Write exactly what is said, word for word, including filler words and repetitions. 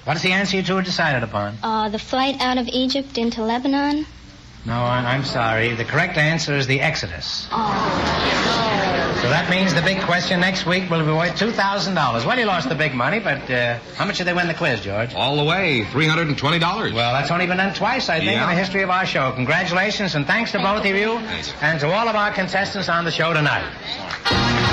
What's the answer you two have decided upon? Uh, the flight out of Egypt into Lebanon. No, I'm sorry. The correct answer is the Exodus. Oh. So that means the big question next week will be worth two thousand dollars. Well, you lost the big money, but uh, how much did they win the quiz, George? All the way, three hundred twenty dollars. Well, that's only been done twice, I think, Yeah. in the history of our show. Congratulations, and thanks to both of you, and to all of our contestants on the show tonight.